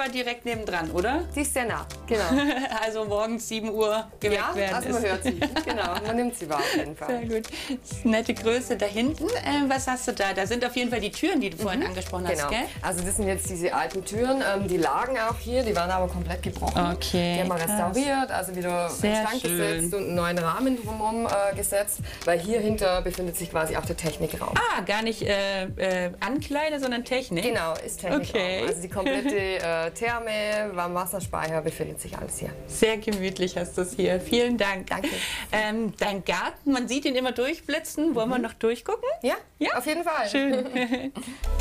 direkt nebendran, oder? Die ist sehr nah, genau. Also morgens 7 Uhr geweckt werden. Also man hört sie, genau. Man nimmt sie wahr auf jeden Fall. Sehr gut. Das ist eine nette Größe da hinten. Was hast du da? Da sind auf jeden Fall die Türen, die du vorhin angesprochen hast, Genau. gell? Also das sind jetzt diese alten Türen, die lagen auch hier, die waren aber komplett gebrochen. Okay, Die haben wir krass. restauriert, also wieder Sehr instand schön. gesetzt und einen neuen Rahmen drumherum gesetzt, weil hier hinter befindet sich quasi auch der Technikraum. Ah, gar nicht Ankleide, sondern Technik. Genau, ist Technikraum. Okay. Also die komplette Therme, Warmwasserspeicher befindet sich alles hier. Sehr gemütlich hast du es hier. Vielen Dank. Danke. Dein Garten, man sieht ihn immer durchblitzen. Wollen wir noch durchgucken? Ja, Ja? auf jeden Fall. Schön.